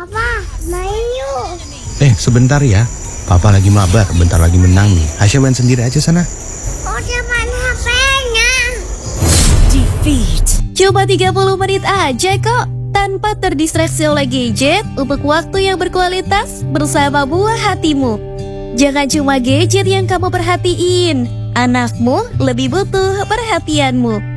Papa, main yuk. Sebentar ya. Papa lagi mabar, bentar lagi menang nih. Hasya main sendiri aja sana. Udah main HP-nya. Defeat. Cuma 30 menit aja kok. Tanpa terdistraksi oleh gadget untuk waktu yang berkualitas bersama buah hatimu. Jangan cuma gadget yang kamu perhatiin. Anakmu lebih butuh perhatianmu.